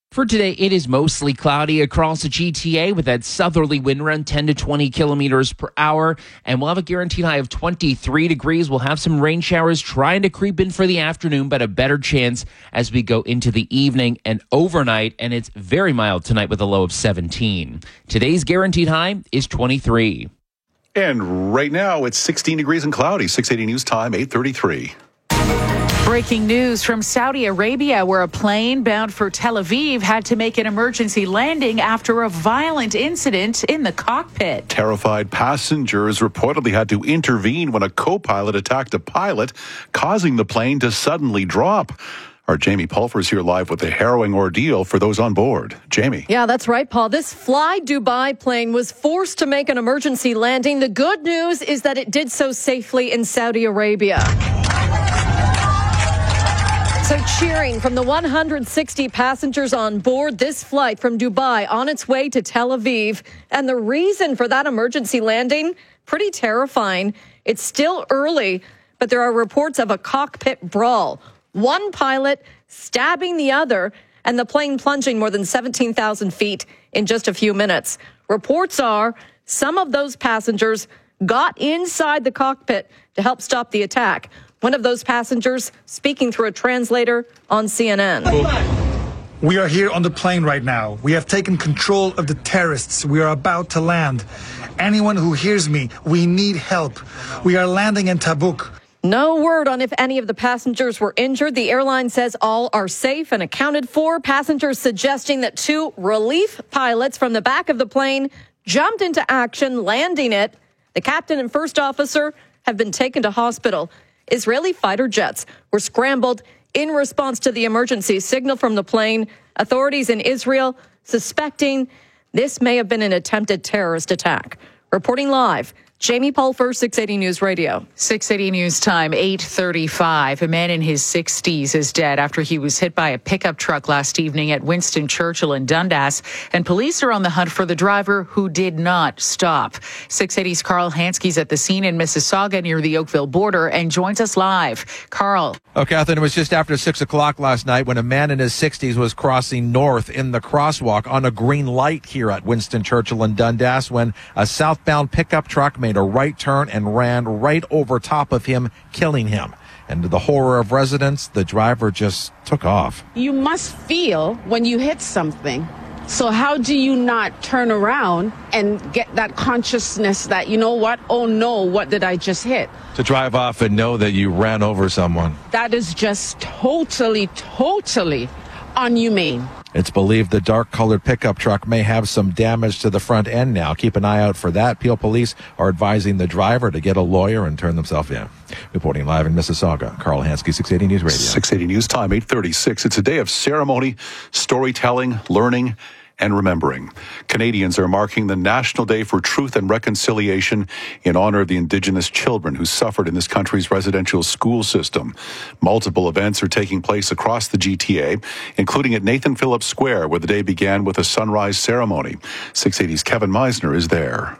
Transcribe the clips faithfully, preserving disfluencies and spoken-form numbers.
For today, it is mostly cloudy across the G T A with that southerly wind around ten to twenty kilometers per hour. And we'll have a guaranteed high of twenty-three degrees. We'll have some rain showers trying to creep in for the afternoon, but a better chance as we go into the evening and overnight. And it's very mild tonight with a low of seventeen. Today's guaranteed high is twenty-three. And right now it's sixteen degrees and cloudy. six eighty News Time, eight thirty-three. Breaking news from Saudi Arabia, where a plane bound for Tel Aviv had to make an emergency landing after a violent incident in the cockpit. Terrified passengers reportedly had to intervene when a co-pilot attacked a pilot, causing the plane to suddenly drop. Our Jamie Pulver is here live with a harrowing ordeal for those on board. Jamie. Yeah, that's right, Paul. This Fly Dubai plane was forced to make an emergency landing. The good news is that it did so safely in Saudi Arabia. So cheering from the one hundred sixty passengers on board this flight from Dubai on its way to Tel Aviv. And the reason for that emergency landing, pretty terrifying. It's still early, but there are reports of a cockpit brawl. One pilot stabbing the other and the plane plunging more than seventeen thousand feet in just a few minutes. Reports are some of those passengers got inside the cockpit to help stop the attack. One of those passengers speaking through a translator on C N N. We are here on the plane right now. We have taken control of the terrorists. We are about to land. Anyone who hears me, we need help. We are landing in Tabuk. No word on if any of the passengers were injured. The airline says all are safe and accounted for. Passengers suggesting that two relief pilots from the back of the plane jumped into action, landing it. The captain and first officer have been taken to hospital. Israeli fighter jets were scrambled in response to the emergency signal from the plane. Authorities in Israel suspecting this may have been an attempted terrorist attack. Reporting live, Jamie Pulver, six eighty News Radio. six eighty News Time, eight thirty-five. A man in his sixties is dead after he was hit by a pickup truck last evening at Winston Churchill in Dundas, and police are on the hunt for the driver who did not stop. six eighty's Carl Hansky's at the scene in Mississauga near the Oakville border and joins us live. Carl. Oh, Catherine, it was just after six o'clock last night when a man in his sixties was crossing north in the crosswalk on a green light here at Winston Churchill in Dundas when a southbound pickup truck made a right turn and ran right over top of him, killing him. And to the horror of residents, the driver just took off. You must feel when you hit something. So how do you not turn around and get that consciousness that, you know what, oh no, what did I just hit? To drive off and know that you ran over someone. That is just totally, totally inhumane. It's believed the dark-colored pickup truck may have some damage to the front end now. Keep an eye out for that. Peel police are advising the driver to get a lawyer and turn themselves in. Reporting live in Mississauga, Carl Hansky, six eighty News Radio. six eighty News Time, eight thirty-six. It's a day of ceremony, storytelling, learning, and remembering. Canadians are marking the National Day for Truth and Reconciliation in honor of the Indigenous children who suffered in this country's residential school system. Multiple events are taking place across the G T A, including at Nathan Phillips Square, where the day began with a sunrise ceremony. six eighty's Kevin Meisner is there.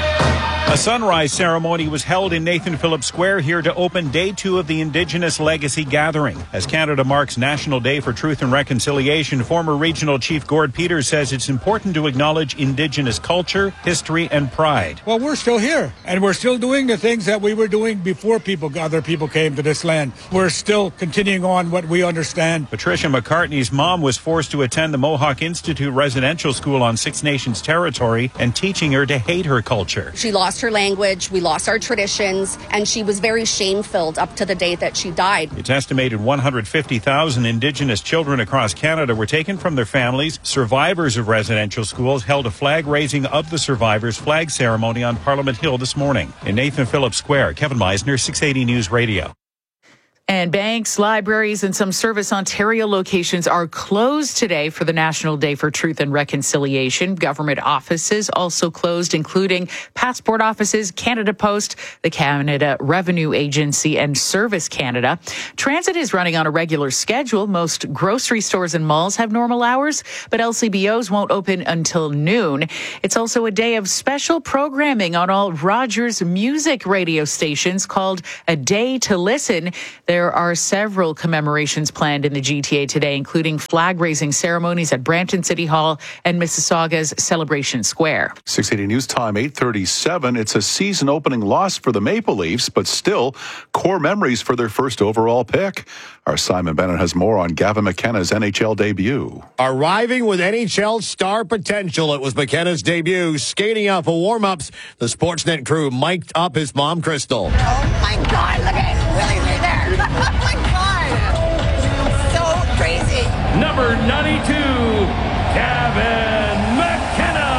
A sunrise ceremony was held in Nathan Phillips Square here to open day two of the Indigenous Legacy Gathering. As Canada marks National Day for Truth and Reconciliation, former Regional Chief Gord Peters says it's important to acknowledge Indigenous culture, history, and pride. Well, we're still here, and we're still doing the things that we were doing before people, other people came to this land. We're still continuing on what we understand. Patricia McCartney's mom was forced to attend the Mohawk Institute residential school on Six Nations territory and teaching her to hate her culture. She lost her language, we lost our traditions, and she was very shame-filled up to the day that she died. It's estimated one hundred fifty thousand Indigenous children across Canada were taken from their families. Survivors of residential schools held a flag raising of the survivors flag ceremony on Parliament Hill this morning. In Nathan Phillips Square, Kevin Meisner, six eighty News Radio. And banks, libraries, and some Service Ontario locations are closed today for the National Day for Truth and Reconciliation. Government offices also closed, including passport offices, Canada Post, the Canada Revenue Agency, and Service Canada. Transit is running on a regular schedule. Most grocery stores and malls have normal hours, but L C B Os won't open until noon. It's also a day of special programming on all Rogers music radio stations called A Day to Listen. There There are several commemorations planned in the G T A today, including flag-raising ceremonies at Brampton City Hall and Mississauga's Celebration Square. six eighty News Time, eight thirty-seven. It's a season-opening loss for the Maple Leafs, but still core memories for their first overall pick. Our Simon Bennett has more on Gavin McKenna's N H L debut. Arriving with N H L star potential, it was McKenna's debut. Skating out for warm-ups, the Sportsnet crew mic'd up his mom, Crystal. Oh, my God, look at Willie's right there. Oh, my God. So crazy. Number ninety-two, Gavin McKenna.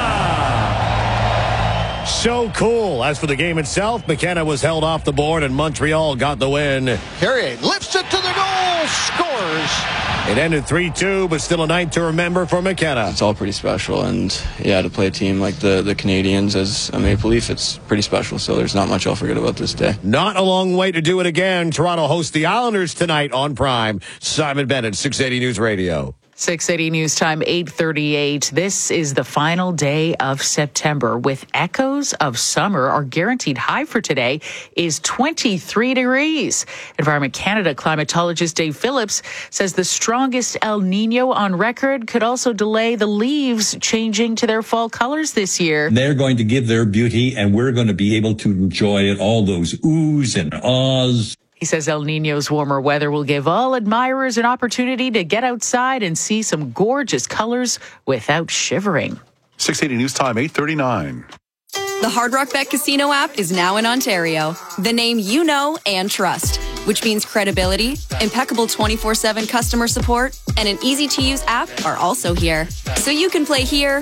So cool. As for the game itself, McKenna was held off the board and Montreal got the win. Carrier lifts it to the goal, scores. It ended three two, but still a night to remember for McKenna. It's all pretty special, and yeah, to play a team like the, the Canadians as a Maple Leaf, it's pretty special, so there's not much I'll forget about this day. Not a long way to do it again. Toronto hosts the Islanders tonight on Prime. Simon Bennett, six eighty News Radio. six eighty News Time, eight thirty-eight. This is the final day of September with echoes of summer. Our guaranteed high for today is twenty-three degrees. Environment Canada climatologist Dave Phillips says the strongest El Nino on record could also delay the leaves changing to their fall colors this year. They're going to give their beauty, and we're going to be able to enjoy it, all those oohs and ahs. He says El Nino's warmer weather will give all admirers an opportunity to get outside and see some gorgeous colors without shivering. six eighty News Time, eight thirty-nine. The Hard Rock Bet Casino app is now in Ontario. The name you know and trust, which means credibility, impeccable twenty-four seven customer support, and an easy-to-use app are also here. So you can play here,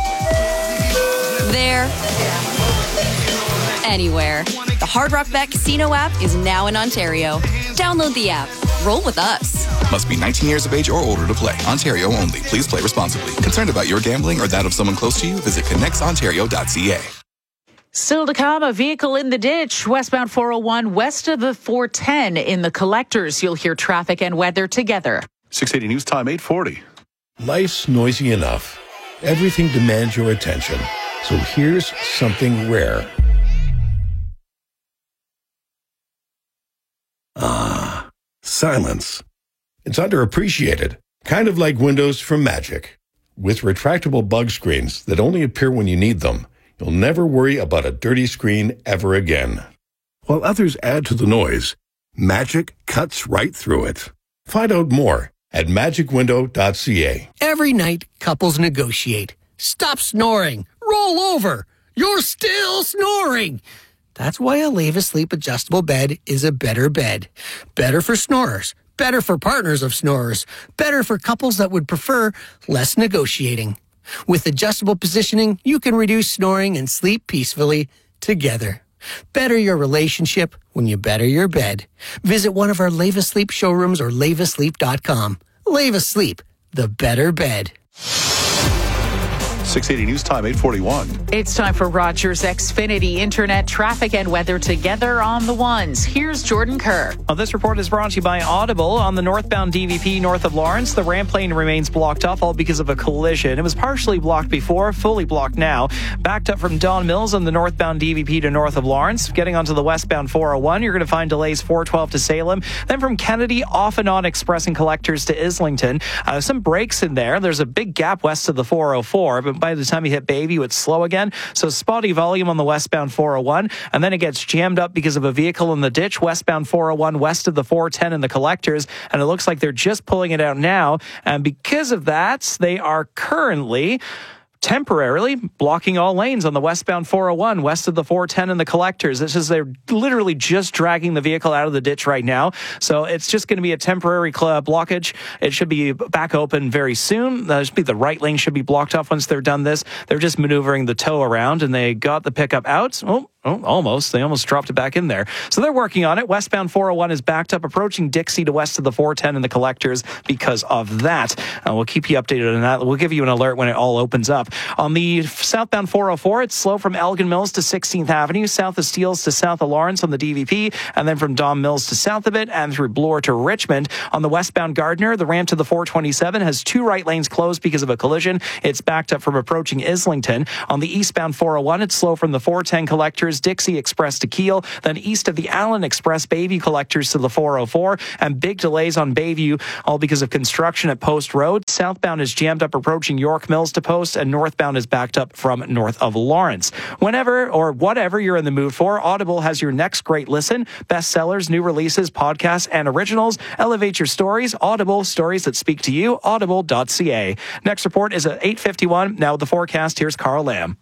there, anywhere. The Hard Rock Bet Casino app is now in Ontario. Download the app. Roll with us. Must be nineteen years of age or older to play. Ontario only. Please play responsibly. Concerned about your gambling or that of someone close to you? Visit connects ontario dot c a. Still to come, a vehicle in the ditch, westbound four oh one, west of the four ten in the Collectors. You'll hear traffic and weather together. six eighty News Time, eight forty. Life's noisy enough. Everything demands your attention. So here's something rare. Ah, silence. It's underappreciated, kind of like windows from Magic. With retractable bug screens that only appear when you need them, you'll never worry about a dirty screen ever again. While others add to the noise, Magic cuts right through it. Find out more at magic window dot c a. Every night, couples negotiate. Stop snoring. Roll over. You're still snoring. That's why a Leva Sleep adjustable bed is a better bed. Better for snorers. Better for partners of snorers. Better for couples that would prefer less negotiating. With adjustable positioning, you can reduce snoring and sleep peacefully together. Better your relationship when you better your bed. Visit one of our Leva Sleep showrooms or leva sleep dot com. Leva Sleep, the better bed. six eighty News Time, eight forty-one. It's time for Rogers Xfinity Internet traffic and weather together on the ones. Here's Jordan Kerr. Well, this report is brought to you by Audible. On the northbound D V P north of Lawrence, the ramp lane remains blocked off, all because of a collision. It was partially blocked before, fully blocked now. Backed up from Don Mills on the northbound D V P to north of Lawrence. Getting onto the westbound four oh one, you're going to find delays four twelve to Salem. Then from Kennedy, off and on Express and Collectors to Islington. Uh, some breaks in there. There's a big gap west of the four oh four, but by the time you hit Bayview, it's slow again. So spotty volume on the westbound four oh one, and then it gets jammed up because of a vehicle in the ditch, westbound four oh one, west of the four ten in the Collectors, and it looks like they're just pulling it out now. And because of that, they are currently temporarily blocking all lanes on the westbound four oh one, west of the four ten in the Collectors. This is, they're literally just dragging the vehicle out of the ditch right now. So it's just going to be a temporary cl- blockage. It should be back open very soon. Uh, should be the right lane should be blocked off once they're done this. They're just maneuvering the tow around, and they got the pickup out. Oh, Oh, almost. They almost dropped it back in there. So they're working on it. Westbound four oh one is backed up, approaching Dixie to west of the four ten in the Collectors because of that. Uh, we'll keep you updated on that. We'll give you an alert when it all opens up. On the southbound four oh four, it's slow from Elgin Mills to sixteenth Avenue, south of Steeles to south of Lawrence on the D V P, and then from Don Mills to south of it, and through Bloor to Richmond. On the westbound Gardner, the ramp to the four twenty-seven has two right lanes closed because of a collision. It's backed up from approaching Islington. On the eastbound four oh one, it's slow from the four ten Collectors collectors, Dixie Express to Kiel, then east of the Allen Express, Bayview collectors to the four oh four, and big delays on Bayview, all because of construction at Post Road. Southbound is jammed up approaching York Mills to Post, and northbound is backed up from north of Lawrence. Whenever or whatever you're in the mood for, Audible has your next great listen. Bestsellers, new releases, podcasts, and originals. Elevate your stories. Audible, stories that speak to you. audible dot c a. Next report is at eight fifty-one. Now with the forecast, here's Carl Lamb.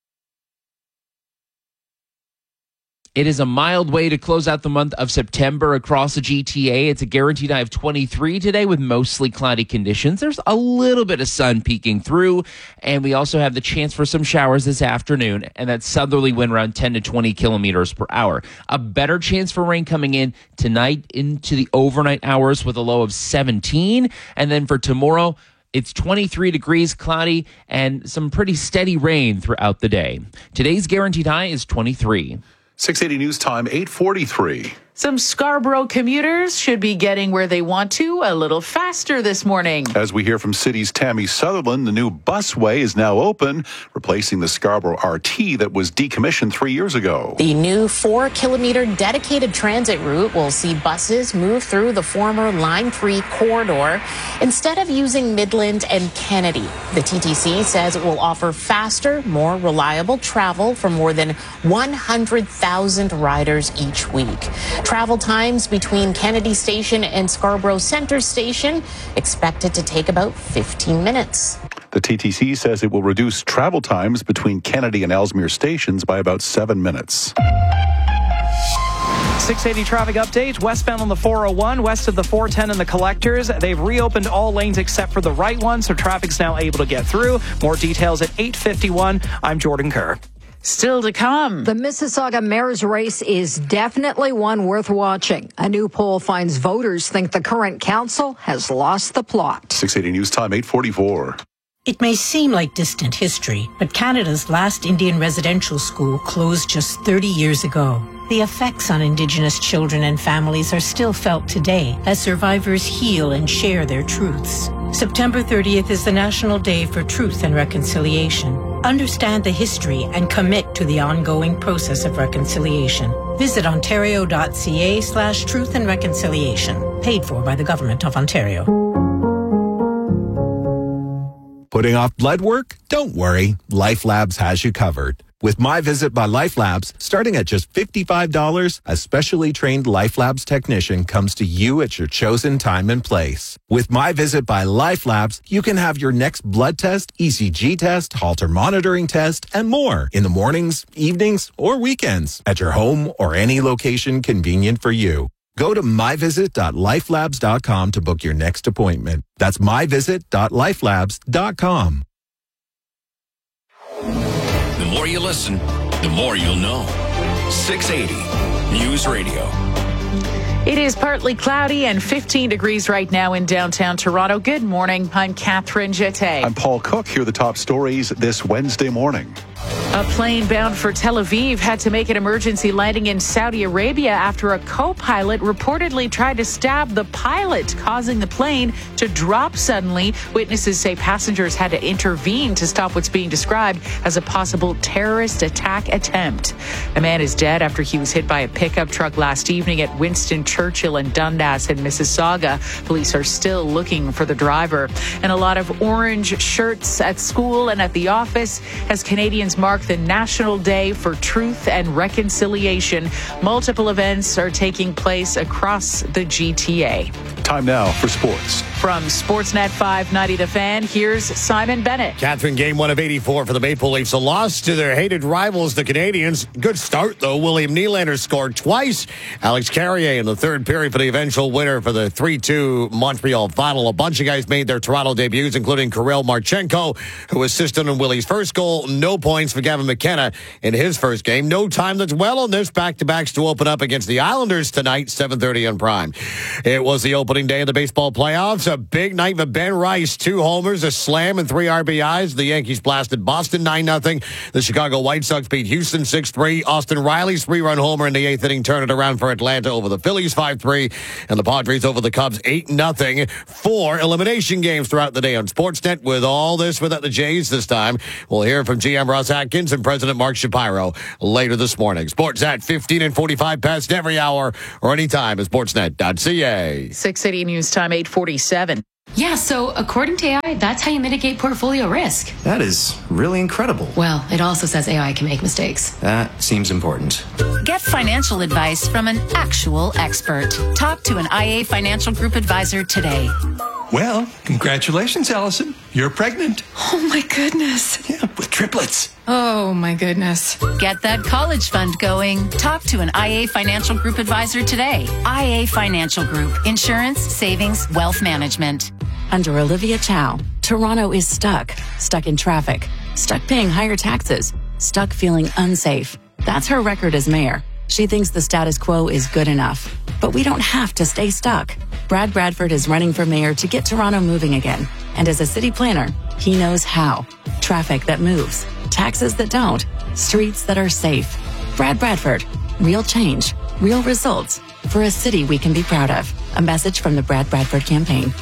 It is a mild way to close out the month of September across the G T A. It's a guaranteed high of twenty-three today with mostly cloudy conditions. There's a little bit of sun peeking through, and we also have the chance for some showers this afternoon, and that southerly wind around ten to twenty kilometers per hour. A better chance for rain coming in tonight into the overnight hours with a low of seventeen, and then for tomorrow, it's twenty-three degrees, cloudy, and some pretty steady rain throughout the day. Today's guaranteed high is twenty-three. six eighty News Time, eight forty-three. Some Scarborough commuters should be getting where they want to a little faster this morning. As we hear from City's Tammy Sutherland, the new busway is now open, replacing the Scarborough R T that was decommissioned three years ago. The new four-kilometer dedicated transit route will see buses move through the former Line three corridor instead of using Midland and Kennedy. The T T C says it will offer faster, more reliable travel for more than one hundred thousand riders each week. Travel times between Kennedy Station and Scarborough Centre Station expected to take about fifteen minutes. The T T C says it will reduce travel times between Kennedy and Ellesmere stations by about seven minutes. six eighty traffic update. Westbound on the four oh one, west of the four ten and the collectors. They've reopened all lanes except for the right one, so traffic's now able to get through. More details at eight fifty-one. I'm Jordan Kerr. Still to come. The Mississauga mayor's race is definitely one worth watching. A new poll finds voters think the current council has lost the plot. six eighty News Time, eight forty-four. It may seem like distant history, but Canada's last Indian residential school closed just thirty years ago. The effects on Indigenous children and families are still felt today as survivors heal and share their truths. September thirtieth is the National Day for Truth and Reconciliation. Understand the history and commit to the ongoing process of reconciliation. Visit ontario.ca slash truth and reconciliation. Paid for by the Government of Ontario. Putting off blood work? Don't worry. LifeLabs has you covered. With My Visit by LifeLabs, starting at just fifty-five dollars, a specially trained LifeLabs technician comes to you at your chosen time and place. With My Visit by LifeLabs, you can have your next blood test, E C G test, Holter monitoring test, and more in the mornings, evenings, or weekends at your home or any location convenient for you. Go to my visit dot lifelabs dot com to book your next appointment. That's my visit dot lifelabs dot com. The more you listen, the more you'll know. six eighty News Radio. It is partly cloudy and fifteen degrees right now in downtown Toronto. Good morning. I'm Catherine Jeté. I'm Paul Cook. Here are the top stories this Wednesday morning. A plane bound for Tel Aviv had to make an emergency landing in Saudi Arabia after a co-pilot reportedly tried to stab the pilot, causing the plane to drop suddenly. Witnesses say passengers had to intervene to stop what's being described as a possible terrorist attack attempt. A man is dead after he was hit by a pickup truck last evening at Winston Churchill and Dundas in Mississauga. Police are still looking for the driver. And a lot of orange shirts at school and at the office as Canadians mark the National Day for Truth and Reconciliation. Multiple events are taking place across the G T A. Time now for sports. From Sportsnet five ninety The Fan, here's Simon Bennett. Catherine, game one of eighty-four for the Maple Leafs. A loss to their hated rivals, the Canadians. Good start, though. William Nylander scored twice. Alex Carrier in the third period for the eventual winner for the three two Montreal final. A bunch of guys made their Toronto debuts, including Kirill Marchenko, who assisted in Willie's first goal. No points for Gavin McKenna in his first game. No time that's well on this back-to-backs to open up against the Islanders tonight, seven thirty on Prime. It was the opening day of the baseball playoffs a big night for Ben Rice. Two homers, a slam, and three R B Is. The Yankees blasted Boston nine nothing. The Chicago White Sox beat Houston six three. Austin Riley's three-run homer in the eighth inning turned it around for Atlanta over the Phillies five three. And the Padres over the Cubs eight nothing. Four elimination games throughout the day on Sportsnet. With all this without the Jays this time, we'll hear from G M Russ Atkins and President Mark Shapiro later this morning. Sports at fifteen and forty-five past every hour or anytime at sportsnet dot c a. six eighty News Time, eight forty-seven. Yeah, so according to A I, that's how you mitigate portfolio risk. That is really incredible. Well, it also says A I can make mistakes. That seems important. Get financial advice from an actual expert. Talk to an I A Financial Group advisor today. Well, congratulations, Allison. You're pregnant. Oh, my goodness. Yeah, with triplets. Oh, my goodness. Get that college fund going. Talk to an I A Financial Group advisor today. I A Financial Group. Insurance, savings, wealth management. Under Olivia Chow, Toronto is stuck. Stuck in traffic. Stuck paying higher taxes. Stuck feeling unsafe. That's her record as mayor. She thinks the status quo is good enough. But we don't have to stay stuck. Brad Bradford is running for mayor to get Toronto moving again. And as a city planner, he knows how. Traffic that moves. Taxes that don't. Streets that are safe. Brad Bradford. Real change. Real results. For a city we can be proud of. A message from the Brad Bradford campaign.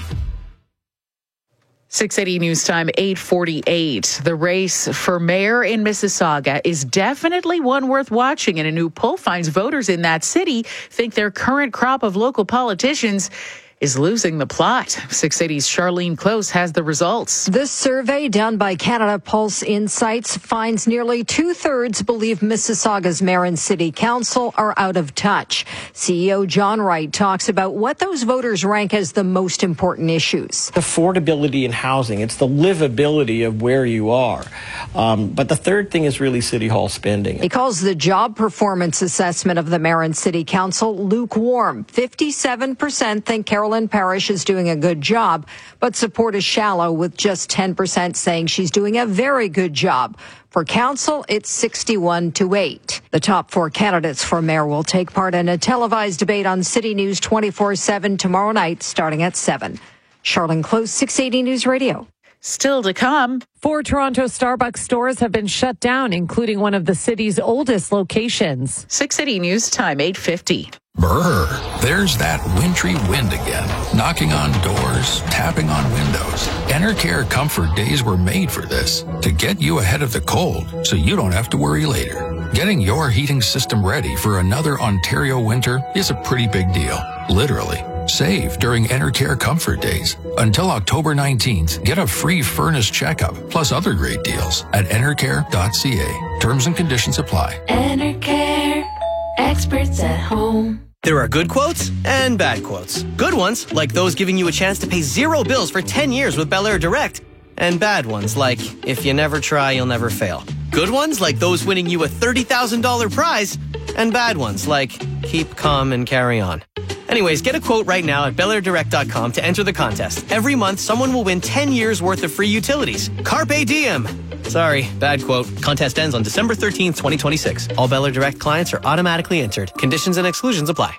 six eighty News Time, eight forty-eight. The race for mayor in Mississauga is definitely one worth watching, and a new poll finds voters in that city think their current crop of local politicians is losing the plot. six eighty's Charlene Close has the results. This survey done by Canada Pulse Insights finds nearly two-thirds believe Mississauga's mayor and city council are out of touch. C E O John Wright talks about what those voters rank as the most important issues. Affordability in housing. It's the livability of where you are. Um, but the third thing is really City Hall spending. He calls the job performance assessment of the mayor and city council lukewarm. fifty-seven percent think Carol Parrish is doing a good job, but support is shallow, with just ten percent saying she's doing a very good job. For council, it's sixty-one to eight. The top four candidates for mayor will take part in a televised debate on City News twenty-four seven tomorrow night, starting at seven. Charlene Close, six eighty News Radio. Still to come. Four Toronto Starbucks stores have been shut down, including one of the city's oldest locations. six eighty News Time, eight fifty. Brr, there's that wintry wind again, knocking on doors, tapping on windows. Enercare Comfort Days were made for this, to get you ahead of the cold so you don't have to worry later. Getting your heating system ready for another Ontario winter is a pretty big deal, literally. Save during Enercare Comfort Days. Until October nineteenth, get a free furnace checkup, plus other great deals at enercare dot c a. Terms and conditions apply. Enercare. Experts at home. There are good quotes and bad quotes. Good ones, like those giving you a chance to pay zero bills for ten years with Bel Air Direct. And bad ones, like, if you never try, you'll never fail. Good ones, like those winning you a thirty thousand dollars prize. And bad ones, like, keep calm and carry on. Anyways, get a quote right now at bel air direct dot com to enter the contest. Every month, someone will win ten years worth of free utilities. Carpe diem. Sorry, bad quote. Contest ends on December thirteenth, twenty twenty-six. All Bel Air Direct clients are automatically entered. Conditions and exclusions apply.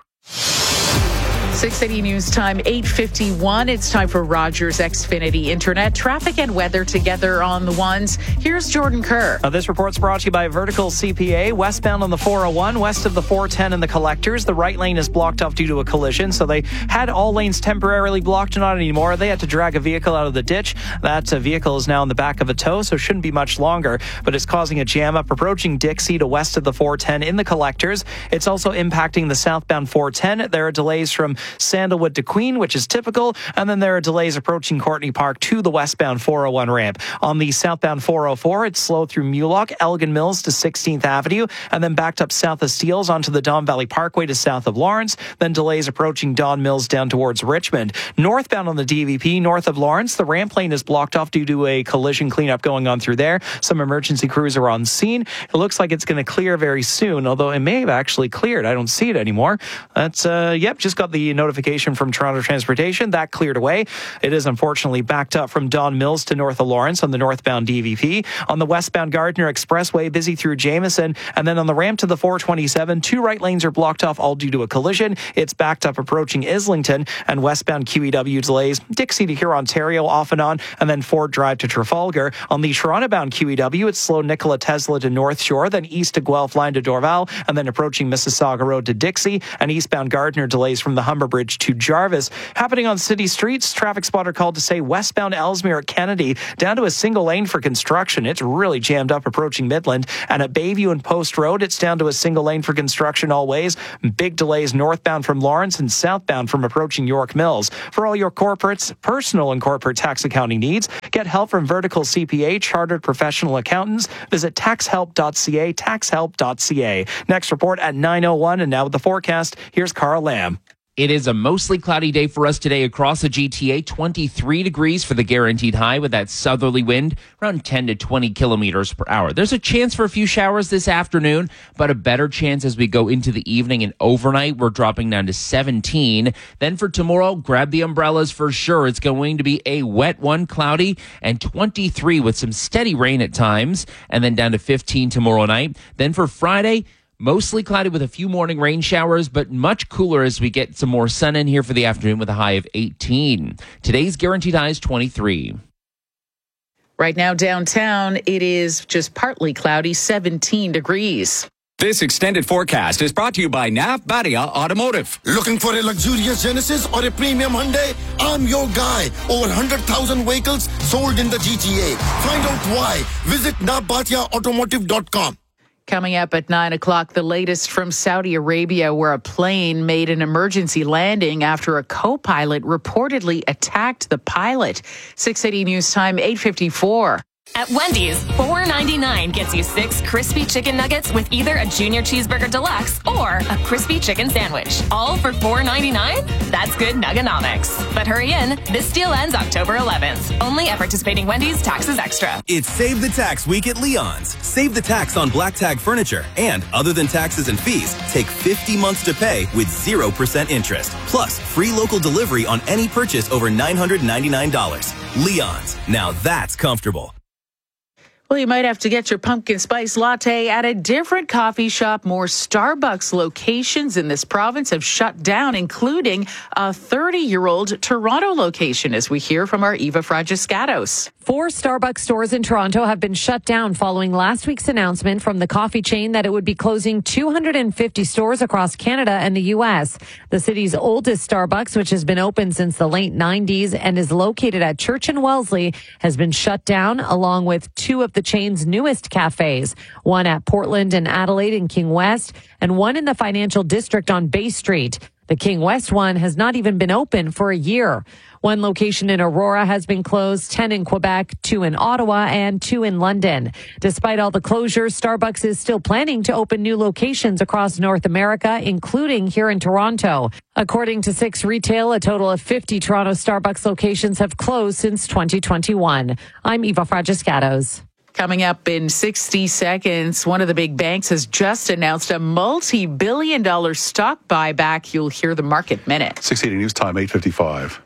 six eighty News Time, eight fifty-one. It's time for Rogers Xfinity Internet. Traffic and weather together on the ones. Here's Jordan Kerr. Uh, this report's brought to you by Vertical C P A. Westbound on the four oh one, west of the four ten and the collectors. The right lane is blocked off due to a collision, so they had all lanes temporarily blocked, not anymore. They had to drag a vehicle out of the ditch. That uh, vehicle is now in the back of a tow, so shouldn't be much longer, but it's causing a jam up approaching Dixie to west of the four ten in the collectors. It's also impacting the southbound four ten. There are delays from Sandalwood to Queen, which is typical, and then there are delays approaching Courtney Park to the westbound four oh one ramp. On the southbound four oh four, it's slow through Mulock, Elgin Mills to sixteenth Avenue, and then backed up south of Steeles onto the Don Valley Parkway to south of Lawrence, then delays approaching Don Mills down towards Richmond. Northbound on the D V P, north of Lawrence, the ramp lane is blocked off due to a collision cleanup going on through there. Some emergency crews are on scene. It looks like it's going to clear very soon, although it may have actually cleared. I don't see it anymore. That's, uh, yep, just got the notification from Toronto Transportation. That cleared away. It is unfortunately backed up from Don Mills to north of Lawrence on the northbound D V P. On the westbound Gardiner Expressway, busy through Jameson. And then on the ramp to the four twenty-seven, two right lanes are blocked off, all due to a collision. It's backed up approaching Islington, and westbound Q E W delays Dixie to here, Ontario, off and on, and then Ford Drive to Trafalgar. On the Toronto-bound Q E W, it's slow Nikola Tesla to North Shore, then east to Guelph line to Dorval, and then approaching Mississauga Road to Dixie, and eastbound Gardiner delays from the Humber Bridge to Jarvis. Happening on city streets, traffic spotter called to say westbound Ellesmere at Kennedy, down to a single lane for construction. It's really jammed up approaching Midland, and at Bayview and Post Road, it's down to a single lane for construction all ways. Big delays northbound from Lawrence and southbound from approaching York Mills. For all your corporates, personal and corporate tax accounting needs, get help from Vertical C P A, chartered professional accountants. Visit tax help dot c a, tax help dot c a. Next report at nine oh one, and now with the forecast, here's Carl Lamb. It is a mostly cloudy day for us today across the G T A, twenty-three degrees for the guaranteed high with that southerly wind around ten to twenty kilometers per hour. There's a chance for a few showers this afternoon, but a better chance as we go into the evening and overnight. We're dropping down to seventeen. Then for tomorrow, grab the umbrellas for sure. It's going to be a wet one, cloudy, and twenty-three with some steady rain at times, and then down to fifteen tomorrow night. Then for Friday, mostly cloudy with a few morning rain showers, but much cooler as we get some more sun in here for the afternoon with a high of eighteen. Today's guaranteed high is twenty-three. Right now downtown, it is just partly cloudy, seventeen degrees. This extended forecast is brought to you by Nav Badia Automotive. Looking for a luxurious Genesis or a premium Hyundai? I'm your guy. Over one hundred thousand vehicles sold in the G T A. Find out why. Visit nav badia automotive dot com. Coming up at nine o'clock, the latest from Saudi Arabia, where a plane made an emergency landing after a co-pilot reportedly attacked the pilot. six eighty News Time, eight fifty-four. At Wendy's, four ninety-nine gets you six crispy chicken nuggets with either a junior cheeseburger deluxe or a crispy chicken sandwich. All for four ninety-nine? That's good nugganomics. But hurry in, this deal ends October eleventh. Only at participating Wendy's, taxes extra. It's Save the Tax Week at Leon's. Save the tax on black tag furniture, and other than taxes and fees, take fifty months to pay with zero percent interest. Plus, free local delivery on any purchase over nine hundred ninety-nine dollars. Leon's. Now that's comfortable. Well, you might have to get your pumpkin spice latte at a different coffee shop. More Starbucks locations in this province have shut down, including a thirty-year-old Toronto location, as we hear from our Eva Fragiscatos. Four Starbucks stores in Toronto have been shut down following last week's announcement from the coffee chain that it would be closing two hundred fifty stores across Canada and the U S. The city's oldest Starbucks, which has been open since the late nineties and is located at Church and Wellesley, has been shut down, along with two of the chain's newest cafes, one at Portland and Adelaide in King West, and one in the financial district on Bay Street. The King West one has not even been open for a year. One location in Aurora has been closed, ten in Quebec, two in Ottawa, and two in London. Despite all the closures, Starbucks is still planning to open new locations across North America, including here in Toronto. According to Six Retail, a total of fifty Toronto Starbucks locations have closed since twenty twenty-one. I'm Eva Fragiscatos. Coming up in sixty seconds, one of the big banks has just announced a multi-billion dollar stock buyback. You'll hear the Market Minute. six eighty News Time, eight fifty-five.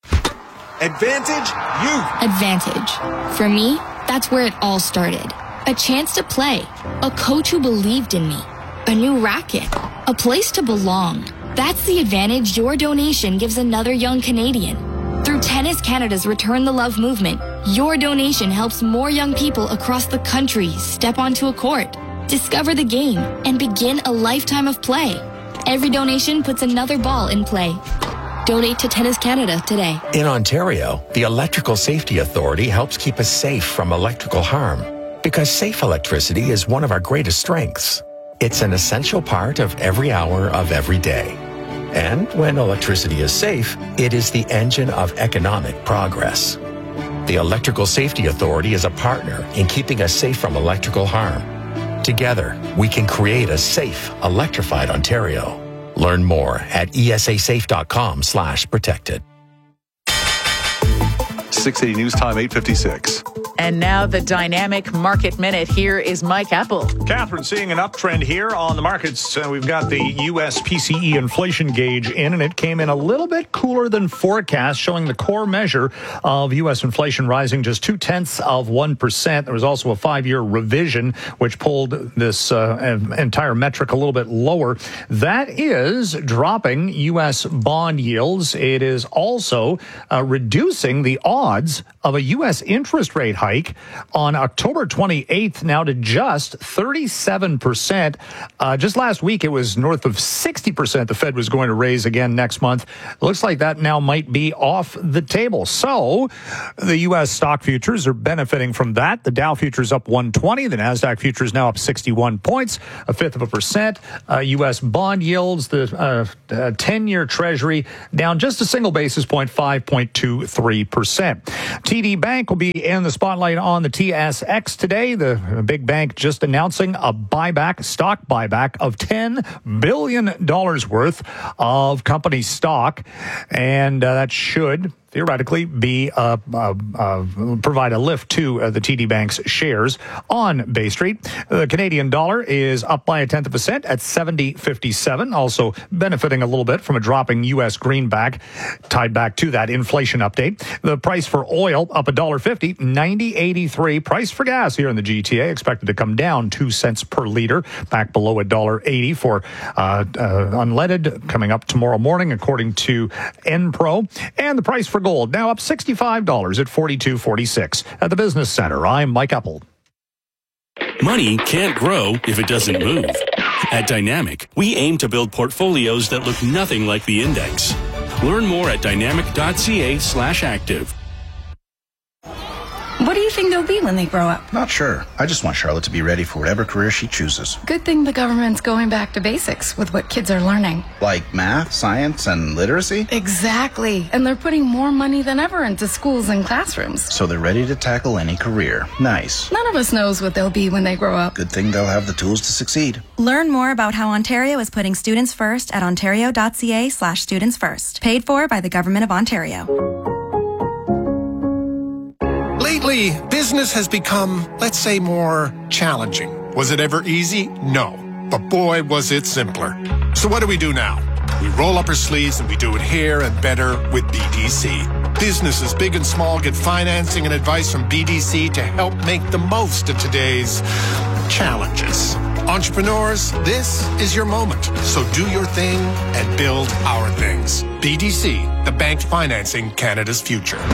Advantage Youth. Advantage. For me, that's where it all started. A chance to play. A coach who believed in me. A new racket. A place to belong. That's the advantage your donation gives another young Canadian. Through Tennis Canada's Return the Love movement, your donation helps more young people across the country step onto a court, discover the game, and begin a lifetime of play. Every donation puts another ball in play. Donate to Tennis Canada today. In Ontario, the Electrical Safety Authority helps keep us safe from electrical harm, because safe electricity is one of our greatest strengths. It's an essential part of every hour of every day. And when electricity is safe, it is the engine of economic progress. The Electrical Safety Authority is a partner in keeping us safe from electrical harm. Together, we can create a safe, electrified Ontario. Learn more at esasafe.com slash protected. six eighty News Time, eight fifty-six. And now the Dynamic Market Minute. Here is Mike Apple. Catherine, seeing an uptrend here on the markets. Uh, we've got the U S P C E inflation gauge in, and it came in a little bit cooler than forecast, showing the core measure of U S inflation rising just two-tenths of one percent. There was also a five-year revision, which pulled this uh, entire metric a little bit lower. That is dropping U S bond yields. It is also uh, reducing the odds of a U S interest rate hike on October twenty-eighth now to just thirty-seven percent. Uh, just last week, it was north of sixty percent the Fed was going to raise again next month. Looks like that now might be off the table. So the U S stock futures are benefiting from that. The Dow futures up one twenty. The NASDAQ futures now up sixty-one points, a fifth of a percent. Uh, U S bond yields, the uh, uh, ten-year Treasury down just a single basis point, five point two three percent. T D Bank will be in the spotlight on the T S X today. The big bank just announcing a buyback, stock buyback of ten billion dollars worth of company stock, and uh, that should theoretically be uh, uh, uh, provide a lift to uh, the T D Bank's shares on Bay Street. The Canadian dollar is up by a tenth of a cent at seventy fifty-seven, also benefiting a little bit from a dropping U S greenback, tied back to that inflation update. The price for oil up one dollar fifty, ninety eighty-three. Price for gas here in the G T A expected to come down two cents per liter, back below one dollar eighty for uh, uh, unleaded, coming up tomorrow morning, according to Enpro. And the price for gold now up sixty-five dollars at forty-two forty-six. At the Business Center, I'm Mike Apple. Money can't grow if it doesn't move. At Dynamic, we aim to build portfolios that look nothing like the index. Learn more at dynamic.ca slash active. What do you think they'll be when they grow up? Not sure. I just want Charlotte to be ready for whatever career she chooses. Good thing the government's going back to basics with what kids are learning. Like math, science, and literacy? Exactly. And they're putting more money than ever into schools and classrooms. So they're ready to tackle any career. Nice. None of us knows what they'll be when they grow up. Good thing they'll have the tools to succeed. Learn more about how Ontario is putting students first at ontario.ca slash students first. Paid for by the Government of Ontario. Lately, business has become, let's say, more challenging. Was it ever easy? No. But boy, was it simpler. So what do we do now? We roll up our sleeves and we do it here and better with B D C. Businesses big and small get financing and advice from B D C to help make the most of today's challenges. Entrepreneurs, this is your moment. So do your thing and build our things. B D C, the bank financing Canada's future.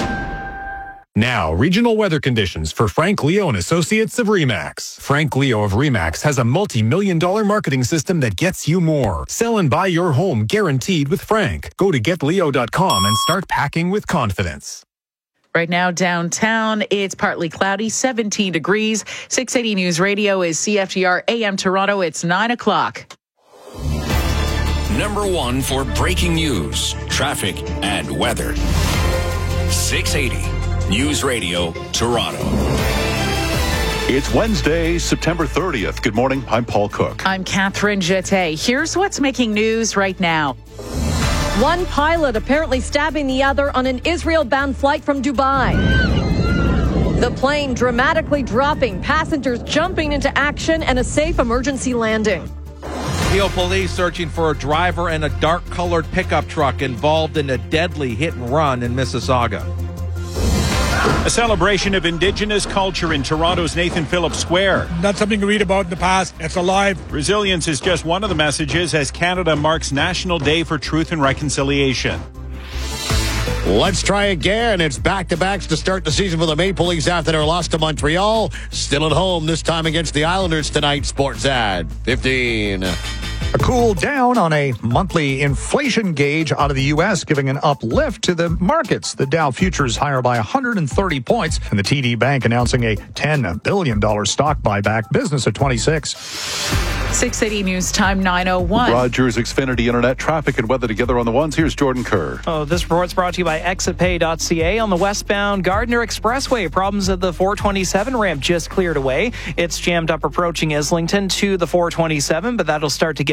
Now, regional weather conditions for Frank Leo and Associates of RE/MAX. Frank Leo of RE/MAX has a multi-million dollar marketing system that gets you more. Sell and buy your home guaranteed with Frank. Go to get leo dot com and start packing with confidence. Right now, downtown, it's partly cloudy, seventeen degrees. six eighty News Radio is C F T R A M Toronto. It's nine o'clock. Number one for breaking news, traffic, and weather. six eighty News Radio, Toronto. It's Wednesday, September thirtieth. Good morning. I'm Paul Cook. I'm Catherine Jeté. Here's what's making news right now. One pilot apparently stabbing the other on an Israel-bound flight from Dubai. The plane dramatically dropping, passengers jumping into action, and a safe emergency landing. Peel police searching for a driver in a dark-colored pickup truck involved in a deadly hit-and-run in Mississauga. A celebration of Indigenous culture in Toronto's Nathan Phillips Square. Not something you read about in the past. It's alive. Resilience is just one of the messages as Canada marks National Day for Truth and Reconciliation. Let's try again. It's back-to-backs to start the season for the Maple Leafs after their loss to Montreal. Still at home, this time against the Islanders tonight. Sportsad fifteen. A cool down on a monthly inflation gauge out of the U S, giving an uplift to the markets. The Dow futures higher by one hundred thirty points, and the T D Bank announcing a ten billion dollars stock buyback. Business at twenty-six. six eighty News Time, nine oh one. Rogers Xfinity Internet, traffic and weather together on the ones. Here's Jordan Kerr. Oh, this report's brought to you by exit pay dot c a. On the westbound Gardiner Expressway, problems at the four twenty-seven ramp just cleared away. It's jammed up approaching Islington to the four twenty-seven, but that'll start to get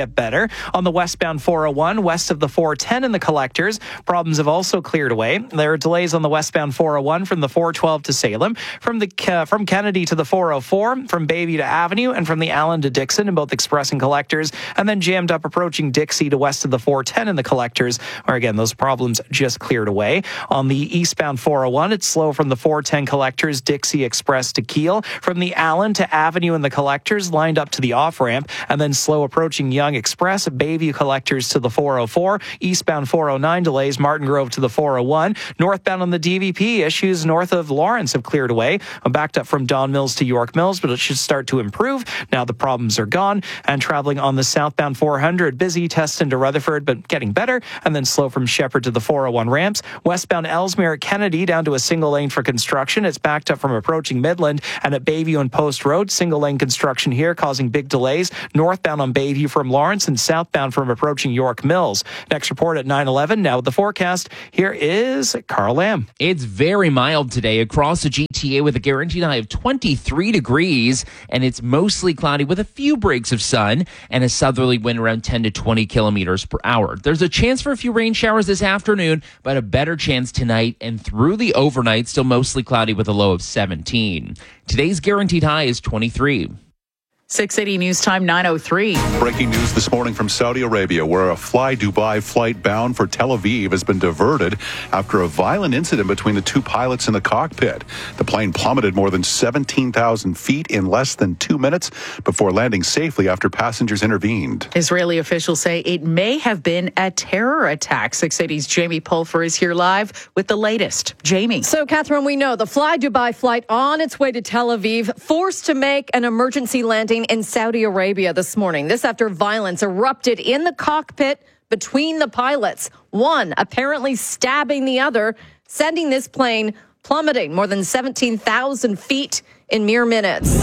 get better. On the westbound four oh one, west of the four ten in the collectors, problems have also cleared away. There are delays on the westbound four oh one from the four twelve to Salem, from the uh, from Kennedy to the four oh four, from Bayview to Avenue, and from the Allen to Dixon in both express and collectors, and then jammed up approaching Dixie to west of the four ten in the collectors, where again, those problems just cleared away. On the eastbound four oh one, it's slow from the four ten collectors, Dixie Express to Kiel, from the Allen to Avenue in the collectors, lined up to the off-ramp, and then slow approaching Young Express, Bayview collectors to the four oh four, eastbound four oh nine delays, Martin Grove to the four oh one, northbound on the D V P, issues north of Lawrence have cleared away, backed up from Don Mills to York Mills, but it should start to improve. Now the problems are gone, and traveling on the southbound four hundred, busy Teston to Rutherford, but getting better, and then slow from Shepherd to the four oh one ramps. Westbound Ellesmere at Kennedy down to a single lane for construction. It's backed up from approaching Midland, and at Bayview and Post Road, single lane construction here causing big delays. Northbound on Bayview from Lawrence and southbound from approaching York Mills. Next report at nine eleven. Now with the forecast, here is Carl Lamb. It's very mild today across the G T A with a guaranteed high of twenty-three degrees, and it's mostly cloudy with a few breaks of sun and a southerly wind around ten to twenty kilometers per hour. There's a chance for a few rain showers this afternoon, but a better chance tonight and through the overnight, still mostly cloudy with a low of seventeen. Today's guaranteed high is twenty-three. six eighty News Time, nine oh three. Breaking news this morning from Saudi Arabia, where a Fly Dubai flight bound for Tel Aviv has been diverted after a violent incident between the two pilots in the cockpit. The plane plummeted more than seventeen thousand feet in less than two minutes before landing safely after passengers intervened. Israeli officials say it may have been a terror attack. six eighty's Jamie Pulfer is here live with the latest. Jamie. So, Catherine, we know the Fly Dubai flight on its way to Tel Aviv forced to make an emergency landing in Saudi Arabia this morning. This after violence erupted in the cockpit between the pilots, one apparently stabbing the other, sending this plane plummeting more than seventeen thousand feet in mere minutes.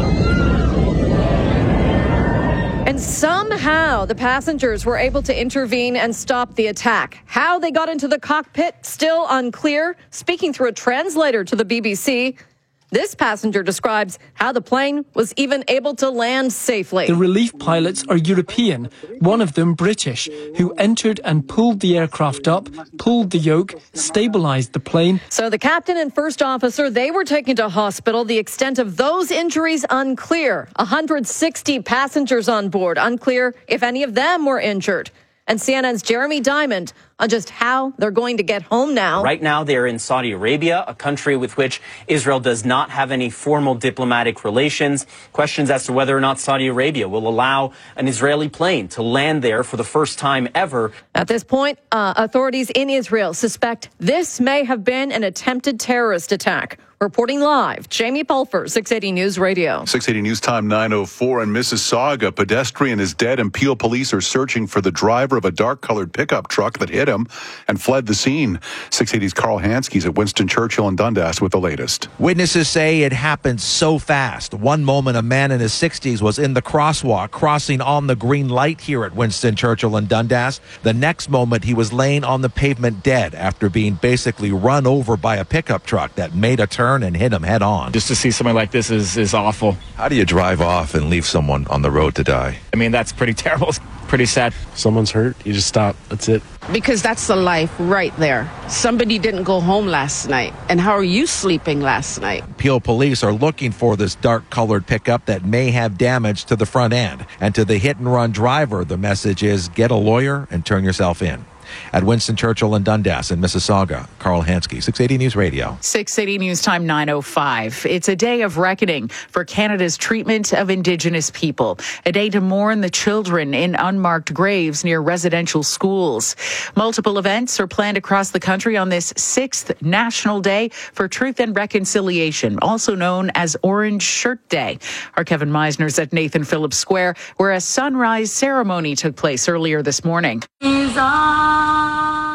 And somehow the passengers were able to intervene and stop the attack. How they got into the cockpit, still unclear. Speaking through a translator to the B B C, this passenger describes how the plane was even able to land safely. The relief pilots are European, one of them British, who entered and pulled the aircraft up, pulled the yoke, stabilized the plane. So the captain and first officer, they were taken to hospital. The extent of those injuries unclear. one hundred sixty passengers on board, unclear if any of them were injured. And C N N's Jeremy Diamond on just how they're going to get home now. Right now, they're in Saudi Arabia, a country with which Israel does not have any formal diplomatic relations. Questions as to whether or not Saudi Arabia will allow an Israeli plane to land there for the first time ever. At this point, uh, authorities in Israel suspect this may have been an attempted terrorist attack. Reporting live, Jamie Pulfer, six eighty News Radio. six eighty News Time, nine oh four. In Mississauga, pedestrian is dead and Peel police are searching for the driver of a dark-colored pickup truck that hit him and fled the scene. six eighty's Carl Hansky's at Winston Churchill and Dundas with the latest. Witnesses say it happened so fast. One moment, a man in his sixties was in the crosswalk crossing on the green light here at Winston Churchill and Dundas. The next moment, he was laying on the pavement dead after being basically run over by a pickup truck that made a turn and hit him head on. Just to see something like this is, is awful. How do you drive off and leave someone on the road to die? I mean, that's pretty terrible. It's pretty sad. Someone's hurt, you just stop. That's it. Because that's the life right there. Somebody didn't go home last night. And how are you sleeping last night? Peel police are looking for this dark-colored pickup that may have damage to the front end. And to the hit-and-run driver, the message is get a lawyer and turn yourself in. At Winston Churchill and Dundas in Mississauga, Carl Hansky, six eighty News Radio. six eighty News Time, nine oh five. It's a day of reckoning for Canada's treatment of Indigenous people. A day to mourn the children in unmarked graves near residential schools. Multiple events are planned across the country on this sixth National Day for Truth and Reconciliation, also known as Orange Shirt Day. Our Kevin Meisner's at Nathan Phillips Square, where a sunrise ceremony took place earlier this morning. Is on.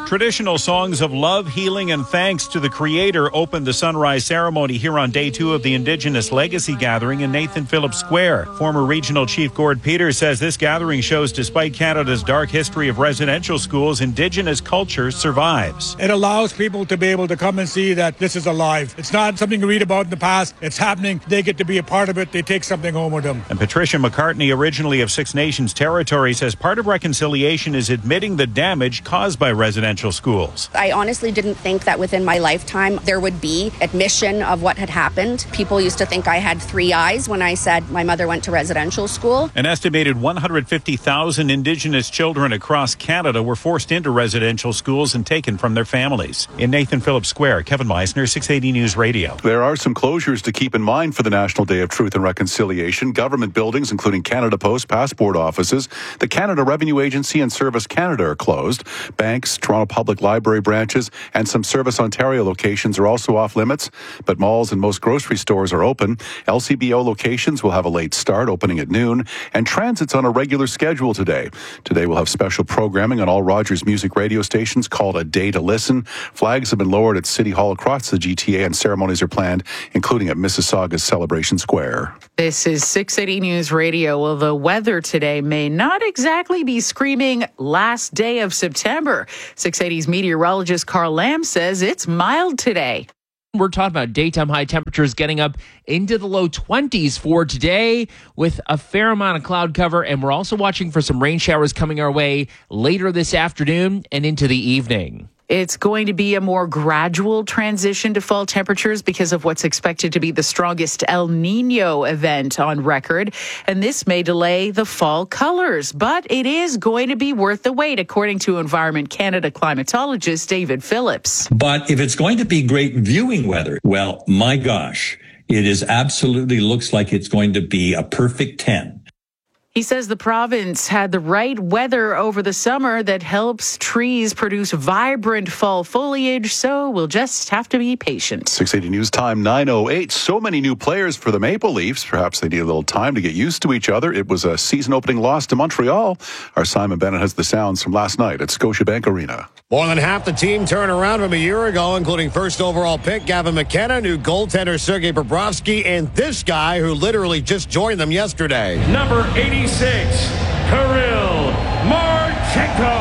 Traditional songs of love, healing, and thanks to the Creator opened the sunrise ceremony here on day two of the Indigenous Legacy Gathering in Nathan Phillips Square. Former Regional Chief Gord Peters says this gathering shows despite Canada's dark history of residential schools, Indigenous culture survives. It allows people to be able to come and see that this is alive. It's not something you read about in the past. It's happening. They get to be a part of it. They take something home with them. And Patricia McCartney, originally of Six Nations territory, says part of reconciliation is admitting the damage caused by residential schools. I honestly didn't think that within my lifetime there would be admission of what had happened. People used to think I had three eyes when I said my mother went to residential school. An estimated one hundred fifty thousand Indigenous children across Canada were forced into residential schools and taken from their families. In Nathan Phillips Square, Kevin Meisner, six eighty News Radio. There are some closures to keep in mind for the National Day of Truth and Reconciliation. Government buildings, including Canada Post, passport offices, the Canada Revenue Agency and Service Canada are closed. Banks, Toronto Public Library branches, and some Service Ontario locations are also off limits, but malls and most grocery stores are open. L C B O locations will have a late start, opening at noon, and transit's on a regular schedule today. Today we'll have special programming on all Rogers Music radio stations called A Day to Listen. Flags have been lowered at City Hall across the G T A, and ceremonies are planned, including at Mississauga's Celebration Square. This is six eighty News Radio. Well, the weather today may not exactly be screaming last day of September. six eighty's meteorologist Carl Lamb says it's mild today. We're talking about daytime high temperatures getting up into the low twenties for today with a fair amount of cloud cover. And we're also watching for some rain showers coming our way later this afternoon and into the evening. It's going to be a more gradual transition to fall temperatures because of what's expected to be the strongest El Nino event on record. And this may delay the fall colors, but it is going to be worth the wait, according to Environment Canada climatologist David Phillips. But if it's going to be great viewing weather, well, my gosh, it is absolutely looks like it's going to be a perfect ten. He says the province had the right weather over the summer that helps trees produce vibrant fall foliage, so we'll just have to be patient. six eighty News Time, nine oh eight. So many new players for the Maple Leafs. Perhaps they need a little time to get used to each other. It was a season-opening loss to Montreal. Our Simon Bennett has the sounds from last night at Scotiabank Arena. More than half the team turned around from a year ago, including first overall pick Gavin McKenna, new goaltender Sergei Bobrovsky, and this guy who literally just joined them yesterday. Number eighty-six, Kirill Marchenko.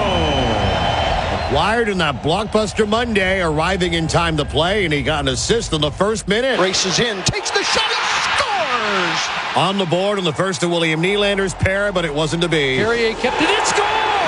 Acquired in that blockbuster Monday, arriving in time to play, and he got an assist in the first minute. Races in, takes the shot, and scores! On the board in the first of William Nylander's pair, but it wasn't to be. Carrier kept it, it scores!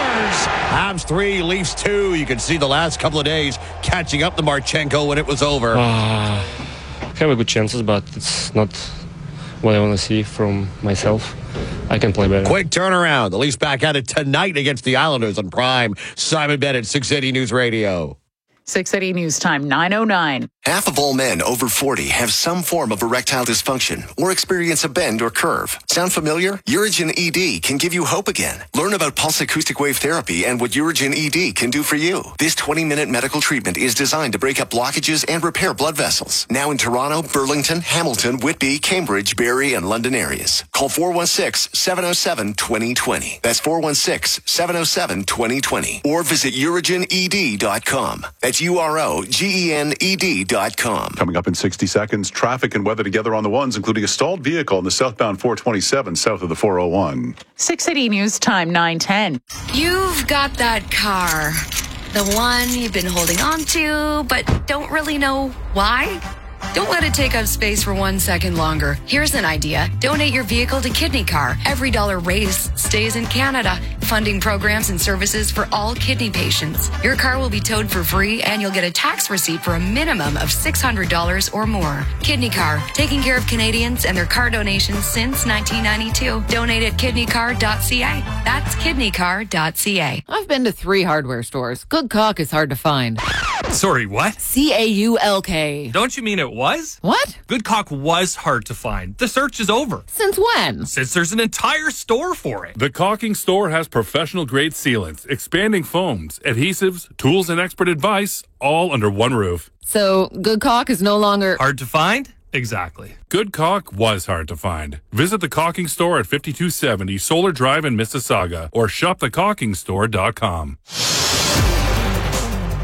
Habs three, Leafs two. You could see the last couple of days catching up to Marchenko when it was over. Uh, have a good chances, but it's not what I want to see from myself. I can play better. Quick turnaround. The Leafs back at it tonight against the Islanders on Prime. Simon Bennett, six eighty News Radio. six eighty News Time, nine oh nine. Half of all men over forty have some form of erectile dysfunction or experience a bend or curve. Sound familiar? Urigen E D can give you hope again. Learn about pulse acoustic wave therapy and what Urigen E D can do for you. This twenty-minute medical treatment is designed to break up blockages and repair blood vessels. Now in Toronto, Burlington, Hamilton, Whitby, Cambridge, Barrie, and London areas. Call four one six, seven oh seven, two oh two oh. That's four one six, seven oh seven, two oh two oh. Or visit urigen e d dot com. That's U R O G E N E D dot com. Coming up in sixty seconds, traffic and weather together on the ones, including a stalled vehicle in the southbound four twenty-seven south of the four oh one. six eighty News Time, nine ten. You've got that car, the one you've been holding on to, but don't really know why. Don't let it take up space for one second longer. Here's an idea. Donate your vehicle to Kidney Car. Every dollar raised stays in Canada, funding programs and services for all kidney patients. Your car will be towed for free, and you'll get a tax receipt for a minimum of six hundred dollars or more. Kidney Car, taking care of Canadians and their car donations since nineteen ninety-two. Donate at kidney car dot c a. That's kidney car dot c a. I've been to three hardware stores. Good caulk is hard to find. Sorry, what? C A U L K. Don't you mean it was? What? Good caulk was hard to find. The search is over. Since when? Since there's an entire store for it. The Caulking Store has professional-grade sealants, expanding foams, adhesives, tools, and expert advice, all under one roof. So, good caulk is no longer... hard to find? Exactly. Good caulk was hard to find. Visit the Caulking Store at fifty-two seventy Solar Drive in Mississauga or shop the caulking store dot com.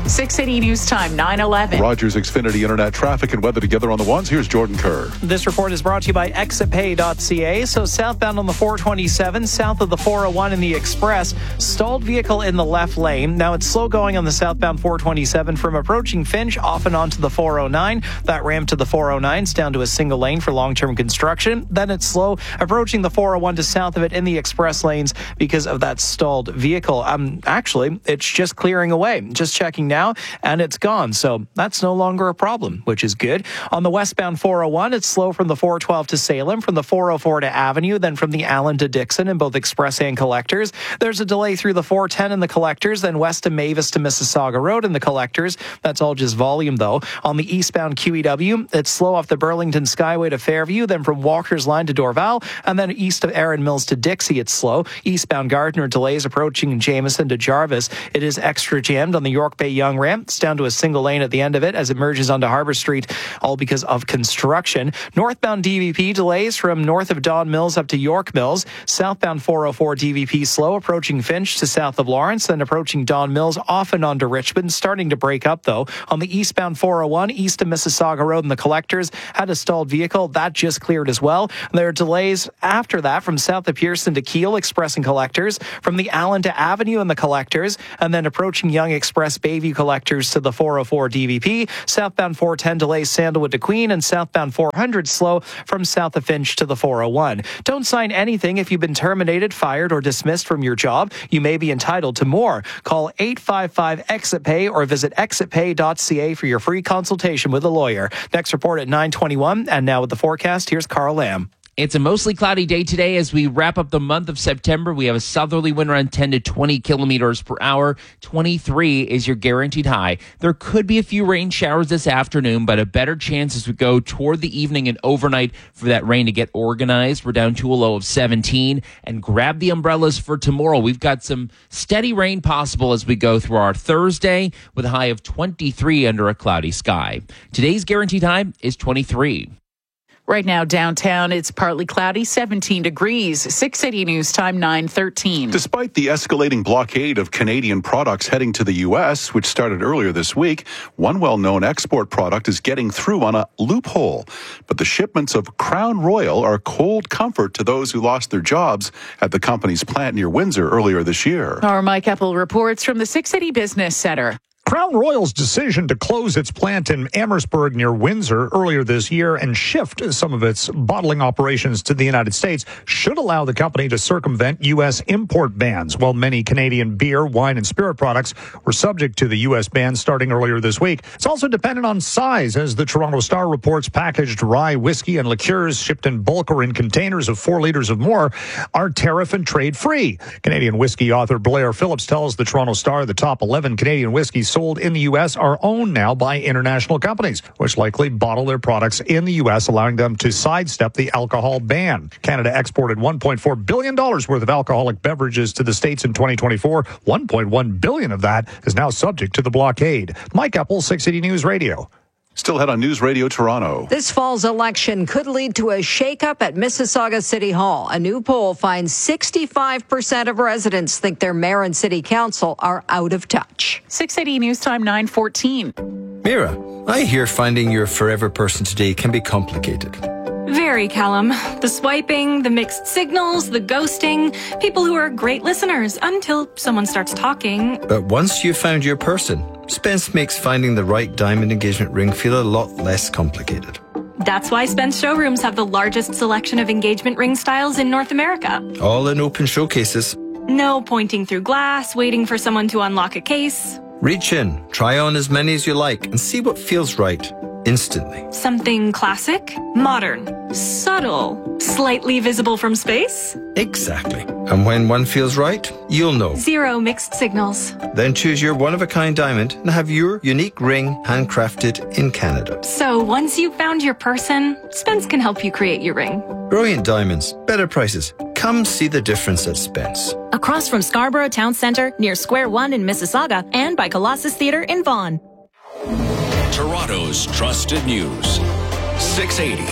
six eighty News Time, nine eleven. Rogers Xfinity Internet traffic and weather together on the ones. Here's Jordan Kerr. This report is brought to you by exit pay dot c a. So southbound on the four twenty-seven, south of the four oh one in the Express, stalled vehicle in the left lane. Now it's slow going on the southbound four twenty-seven from approaching Finch off and onto the four oh nine. That ramp to the four oh nine's down to a single lane for long-term construction. Then it's slow approaching the four oh one to south of it in the express lanes because of that stalled vehicle. Um, actually, it's just clearing away. Just checking now, and it's gone. So that's no longer a problem, which is good. On the westbound four oh one, it's slow from the four twelve to Salem, from the four oh four to Avenue, then from the Allen to Dixon in both express and collectors. There's a delay through the four ten in the collectors, then west to Mavis to Mississauga Road in the collectors. That's all just volume, though. On the eastbound Q E W, it's slow off the Burlington Skyway to Fairview, then from Walker's Line to Dorval, and then east of Erin Mills to Dixie, it's slow. Eastbound Gardner delays approaching Jameson to Jarvis. It is extra jammed on the York Bay Young ramp. It's down to a single lane at the end of it as it merges onto Harbour Street, all because of construction. Northbound D V P delays from north of Don Mills up to York Mills. Southbound four oh four D V P slow approaching Finch to south of Lawrence, then approaching Don Mills off and onto Richmond, starting to break up though. On the eastbound four oh one, east of Mississauga Road and the collectors, had a stalled vehicle. That just cleared as well. There are delays after that from south of Pearson to Keele, express and collectors, from the Allen to Avenue and the collectors, and then approaching Young Express Bayview collectors to the four oh four D V P. Southbound four ten delays Sandalwood to Queen, and southbound four hundred slow from south of Finch to the four oh one. Don't sign anything if you've been terminated, fired, or dismissed from your job. You may be entitled to more. Call eight five five exit pay or visit exit pay dot c a for your free consultation with a lawyer. Next report at nine twenty-one, and now with the forecast, here's Carl Lamb. It's a mostly cloudy day today as we wrap up the month of September. We have a southerly wind around ten to twenty kilometers per hour. twenty-three is your guaranteed high. There could be a few rain showers this afternoon, but a better chance as we go toward the evening and overnight for that rain to get organized. We're down to a low of seventeen, and grab the umbrellas for tomorrow. We've got some steady rain possible as we go through our Thursday with a high of twenty-three under a cloudy sky. Today's guaranteed high is twenty-three. Right now, downtown, it's partly cloudy, seventeen degrees. six eighty News Time, nine thirteen. Despite the escalating blockade of Canadian products heading to the U S, which started earlier this week, one well-known export product is getting through on a loophole. But the shipments of Crown Royal are cold comfort to those who lost their jobs at the company's plant near Windsor earlier this year. Our Mike Eppel reports from the six eighty Business Center. Crown Royal's decision to close its plant in Amherstburg near Windsor earlier this year and shift some of its bottling operations to the United States should allow the company to circumvent U S import bans. While many Canadian beer, wine, and spirit products were subject to the U S ban starting earlier this week, it's also dependent on size, as the Toronto Star reports packaged rye, whiskey, and liqueurs shipped in bulk or in containers of four liters or more are tariff and trade free. Canadian whiskey author Blair Phillips tells the Toronto Star the top eleven Canadian whiskeys sold in the U S are owned now by international companies, which likely bottle their products in the U S, allowing them to sidestep the alcohol ban. Canada exported one point four billion dollars worth of alcoholic beverages to the States in twenty twenty-four. one point one billion dollars of that is now subject to the blockade. Mike Eppel, six eighty News Radio. Still ahead on News Radio Toronto. This fall's election could lead to a shakeup at Mississauga City Hall. A new poll finds sixty-five percent of residents think their mayor and city council are out of touch. six eighty News Time, nine fourteen. Mira, I hear finding your forever person today can be complicated. Very, Callum. The swiping, the mixed signals, the ghosting. People who are great listeners until someone starts talking. But once you've found your person, Spence makes finding the right diamond engagement ring feel a lot less complicated. That's why Spence showrooms have the largest selection of engagement ring styles in North America. All in open showcases. No pointing through glass, waiting for someone to unlock a case. Reach in, try on as many as you like, and see what feels right. Instantly. Something classic, modern, subtle, slightly visible from space? Exactly. And when one feels right, you'll know. Zero mixed signals. Then choose your one-of-a-kind diamond and have your unique ring handcrafted in Canada. So once you've found your person, Spence can help you create your ring. Brilliant diamonds, better prices. Come see the difference at Spence. Across from Scarborough Town Centre, near Square One in Mississauga, and by Colossus Theatre in Vaughan. Toronto's trusted news. six eighty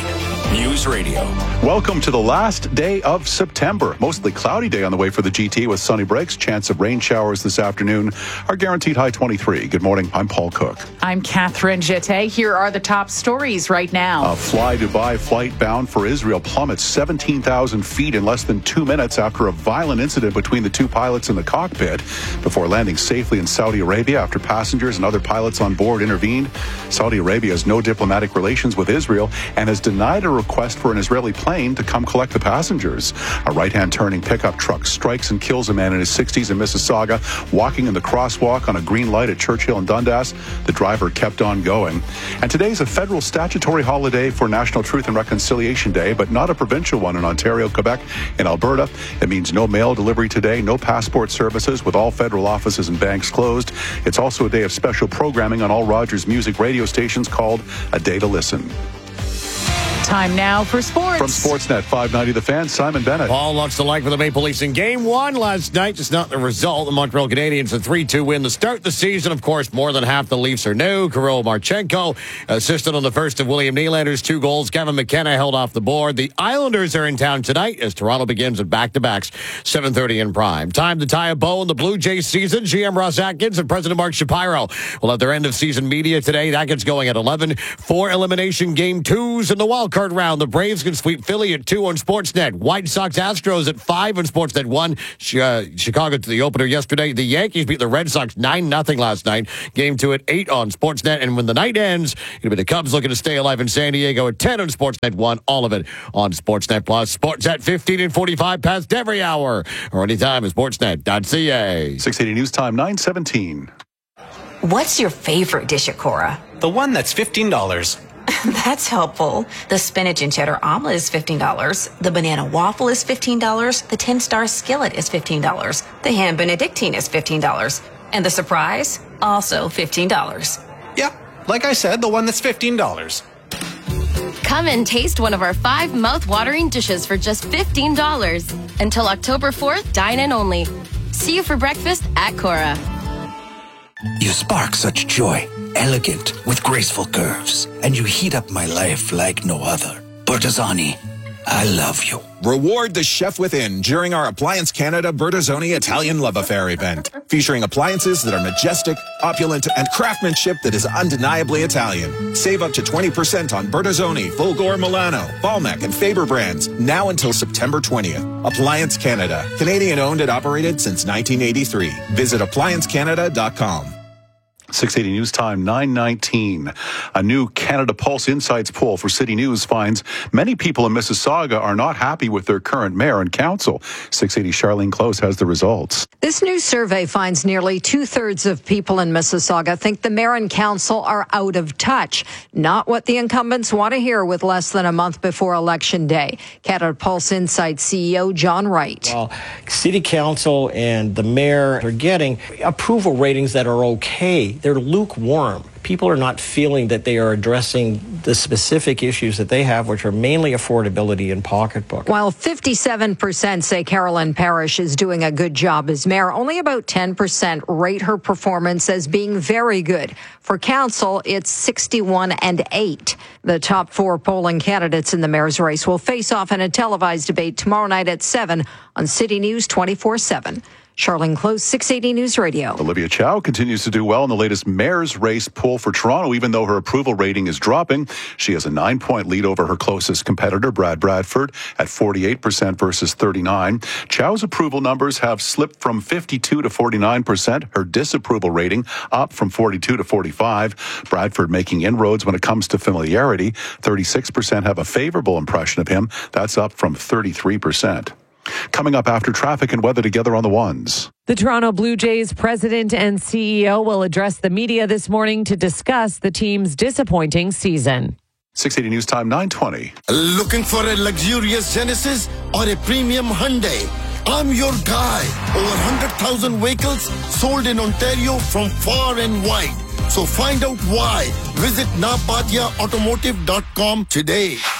News Radio. Welcome to the last day of September. Mostly cloudy day on the way for the G T with sunny breaks. Chance of rain showers this afternoon. Our guaranteed high twenty-three. Good morning. I'm Paul Cook. I'm Catherine Jette. Here are the top stories right now. A Fly Dubai flight bound for Israel plummets seventeen thousand feet in less than two minutes after a violent incident between the two pilots in the cockpit before landing safely in Saudi Arabia after passengers and other pilots on board intervened. Saudi Arabia has no diplomatic relations with Israel and has denied a request for an Israeli plane to come collect the passengers. A right-hand turning pickup truck strikes and kills a man in his sixties in Mississauga walking in the crosswalk on a green light at Churchill and Dundas. The driver kept on going. And today's a federal statutory holiday for National Truth and Reconciliation Day, but not a provincial one in Ontario, Quebec, and Alberta. It means no mail delivery today, no passport services, with all federal offices and banks closed. It's also a day of special programming on all Rogers Music radio stations called A Day to Listen. Time now for sports. From Sportsnet five ninety The Fan, Simon Bennett. All looks to like for the Maple Leafs in game one last night. Just not the result. The Montreal Canadiens a three two win to start the season. Of course, more than half the Leafs are new. Kirill Marchenko assisted on the first of William Nylander's two goals. Kevin McKenna held off the board. The Islanders are in town tonight as Toronto begins at back-to-backs, seven thirty in prime. Time to tie a bow in the Blue Jays season. G M Ross Atkins and President Mark Shapiro will have their end-of-season media today. That gets going at eleven. Four elimination game twos in the wildcard round. The Braves can sweep Philly at two on Sportsnet. White Sox Astros at five on Sportsnet one. Uh, Chicago to the opener yesterday. The Yankees beat the Red Sox nine nothing last night. Game two at eight on Sportsnet. And when the night ends, it'll be the Cubs looking to stay alive in San Diego at ten on Sportsnet one. All of it on Sportsnet Plus. Sports at fifteen and forty-five past every hour or anytime at sportsnet dot c a. six eighty News Time, nine seventeen. What's your favorite dish at Cora? The one that's fifteen dollars. That's helpful. The spinach and cheddar omelet is fifteen dollars. The banana waffle is fifteen dollars. The ten-star skillet is fifteen dollars. The ham benedictine is fifteen dollars. And the surprise, also fifteen dollars. Yeah, like I said, the one that's fifteen dollars. Come and taste one of our five mouth-watering dishes for just fifteen dollars. Until October fourth, dine in only. See you for breakfast at Cora. You spark such joy, elegant with graceful curves, and you heat up my life like no other. Bertazzoni, I love you. Reward the chef within during our Appliance Canada Bertazzoni Italian Love Affair event, featuring appliances that are majestic, opulent, and craftsmanship that is undeniably Italian. Save up to twenty percent on Bertazzoni, Fulgor Milano, Balmac, and Faber brands, now until September twentieth. Appliance Canada, Canadian-owned and operated since nineteen eighty-three. Visit appliance canada dot com. six eighty News Time, nine nineteen. A new Canada Pulse Insights poll for City News finds many people in Mississauga are not happy with their current mayor and council. six eighty Charlene Close has the results. This new survey finds nearly two-thirds of people in Mississauga think the mayor and council are out of touch. Not what the incumbents want to hear with less than a month before Election Day. Canada Pulse Insights C E O John Wright. Well, City Council and the mayor are getting approval ratings that are okay. They're lukewarm. People are not feeling that they are addressing the specific issues that they have, which are mainly affordability and pocketbook. While fifty-seven percent say Carolyn Parrish is doing a good job as mayor, only about ten percent rate her performance as being very good. For council, it's sixty-one and eight. The top four polling candidates in the mayor's race will face off in a televised debate tomorrow night at seven on City News twenty-four seven. Charlene Close, six eighty News Radio. Olivia Chow continues to do well in the latest mayor's race poll for Toronto, even though her approval rating is dropping. She has a nine-point lead over her closest competitor, Brad Bradford, at forty-eight percent versus thirty-nine. Chow's approval numbers have slipped from fifty-two to forty-nine percent. Her disapproval rating up from forty-two to forty-five. Bradford making inroads when it comes to familiarity. thirty-six percent have a favorable impression of him. That's up from thirty-three percent. Coming up after traffic and weather together on the ones. The Toronto Blue Jays president and C E O will address the media this morning to discuss the team's disappointing season. six eighty News Time, nine twenty. Looking for a luxurious Genesis or a premium Hyundai? I'm your guy. Over one hundred thousand vehicles sold in Ontario from far and wide. So find out why. Visit napatia automotive dot com today.